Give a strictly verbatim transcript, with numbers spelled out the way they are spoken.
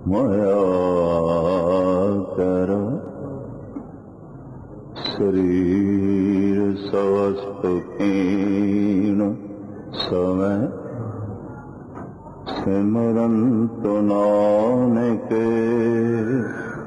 ਮਾਇਆ ਕਰ ਸਰੀਰ ਸਵਸਤ ਕੀਣ ਸਮੈ ਸਿਮਰੰਤੁ ਨਾਨਕ